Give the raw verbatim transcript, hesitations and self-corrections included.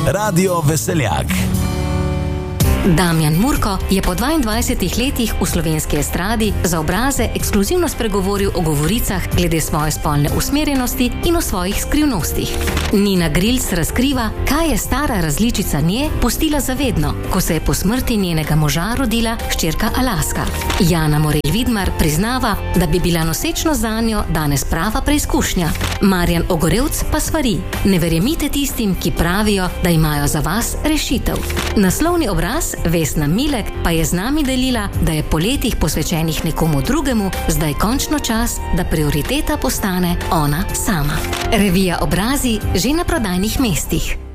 Radio Veseljak. Damjan Murko je po dvaindvajsetih letih v slovenski estradi za Obraze ekskluzivno spregovoril o govoricah glede svoje spolne usmerjenosti in o svojih skrivnostih. Nina Grilc razkriva, kaj je stara različica nje pustila zavedno, ko se je po smrti njenega moža rodila hčerka Alaska. Jana Morel Vidmar priznava, da bi bila nosečnost zanjo danes prava preizkušnja. Marjan Ogorevc pa svari: ne verjemite tistim, ki pravijo, da imajo za vas rešitev. Naslovni obraz Vesna Milek pa je z nami delila, da je po letih posvečenih nekomu drugemu zdaj končno čas, da prioriteta postane ona sama. Revija Obrazi že na prodajnih mestih.